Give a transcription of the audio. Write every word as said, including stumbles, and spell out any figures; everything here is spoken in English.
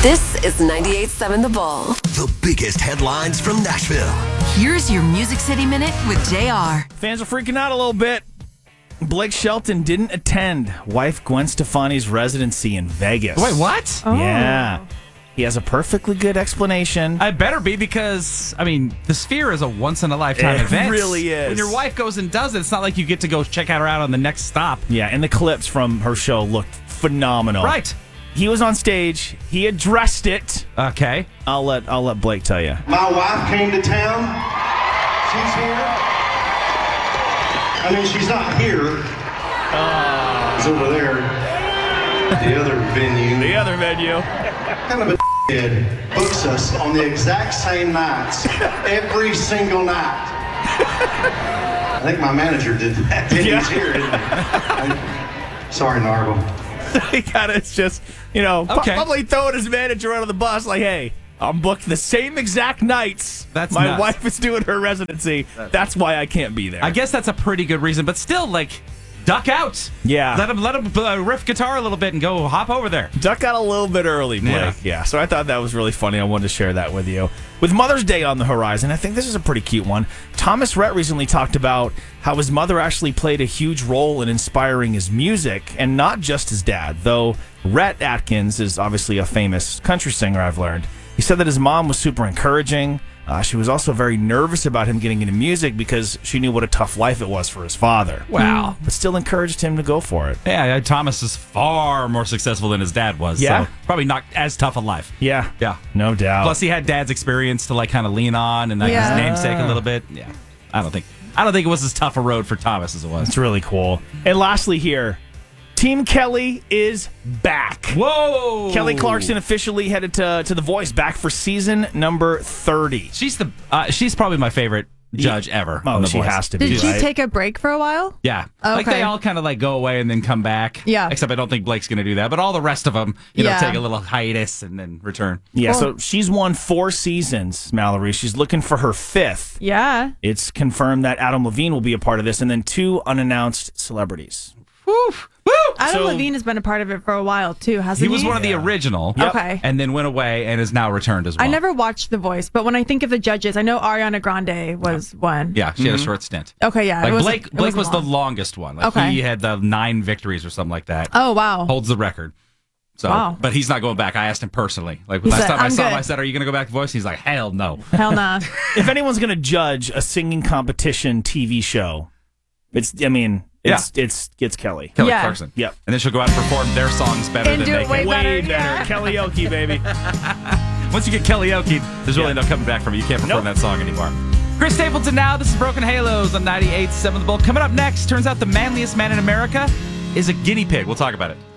This is ninety-eight point seven The Bull. The biggest headlines from Nashville. Here's your Music City Minute with J R. Fans are freaking out a little bit. Blake Shelton didn't attend wife Gwen Stefani's residency in Vegas. Wait, what? Oh. Yeah. He has a perfectly good explanation. I better be because, I mean, the Sphere is a once-in-a-lifetime It event. It really is. When your wife goes and does it, it's not like you get to go check out her out on the next stop. Yeah, and the clips from her show looked phenomenal. Right. He was on stage. He addressed it. Okay. I'll let I'll let Blake tell you. My wife came to town. She's here. I mean, she's not here. Uh, She's over there. The other venue. The other venue. Kind of a head books us on the exact same nights every single night. I think my manager did that. Yeah. He's here, isn't he? I, sorry, Narble. He kind of just, you know, Okay. probably throwing his manager under the bus like, hey, I'm booked the same exact nights. That's My nuts. wife is doing her residency. That's why I can't be there. I guess that's a pretty good reason, but still, like, duck out. Yeah. Let him let him uh, riff guitar a little bit and go hop over there. Duck out a little bit early, Blake. Yeah. Yeah. So I thought that was really funny. I wanted to share that with you. With Mother's Day on the horizon, I think this is a pretty cute one. Thomas Rhett recently talked about how his mother actually played a huge role in inspiring his music, and not just his dad, though Rhett Atkins is obviously a famous country singer, I've learned. He said that his mom was super encouraging. Uh, she was also very nervous about him getting into music because she knew what a tough life it was for his father. Wow. But still encouraged him to go for it. Yeah, Thomas is far more successful than his dad was. Yeah. So probably not as tough a life. Yeah. Yeah. No doubt. Plus, he had dad's experience to like kind of lean on and like Yeah. his namesake a little bit. Yeah, I don't think I don't think it was as tough a road for Thomas as it was. It's really cool. And lastly here, Team Kelly is back. Whoa! Kelly Clarkson officially headed to, to The Voice, back for season number thirty. She's the uh, she's probably my favorite judge ever. Oh, on The she Voice. has to be. Did she right? take a break for a while? Yeah, like Okay. they all kind of like go away and then come back. Yeah. Except I don't think Blake's going to do that. But all the rest of them, you Yeah. know, take a little hiatus and then return. Yeah, Well- so she's won four seasons, Mallory. She's looking for her fifth. Yeah. It's confirmed that Adam Levine will be a part of this, and then two unannounced celebrities. Woo! Woo! Adam So- Levine has been a part of it for a while too, hasn't He he? was one of the Yeah. original. Yep. Okay. And then went away and is now returned as well. I never watched The Voice, but when I think of the judges, I know Ariana Grande was one. Yeah, she had a short stint. Okay, yeah. it Like wasn't- Blake, it Blake was wasn't the long. longest one. Like Okay. he had the nine victories or something like that. Oh, wow. Holds the record. So, Wow. but he's not going back. I asked him personally. Like He last said, time I "I'm saw him, good." I said, "Are you going to go back to Voice?" He's like, "Hell no." Hell nah. If anyone's going to judge a singing competition T V show, it's, I mean, it's it's it's Kelly. Kelly Yeah. Clarkson. Yep. And then she'll go out and perform their songs better And than do they it way can. better. Way better. yeah. Karaoke, baby. Once you get karaoke, there's really Yeah. no coming back from it. You can't perform Nope. that song anymore. Chris Stapleton now. This is Broken Halos on ninety-eight point seven The Bull. Coming up next, turns out the manliest man in America is a guinea pig. We'll talk about it.